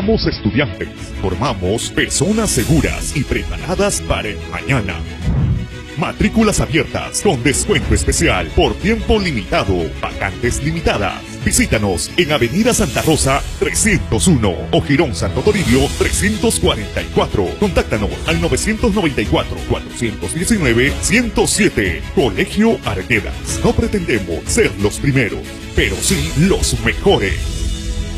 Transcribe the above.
Formamos estudiantes, formamos personas seguras y preparadas para el mañana. Matrículas abiertas con descuento especial por tiempo limitado, vacantes limitadas. Visítanos en Avenida Santa Rosa 301 o Girón Santo Toribio 344. Contáctanos al 994-419-107. Colegio Arguedas. No pretendemos ser los primeros, pero sí los mejores.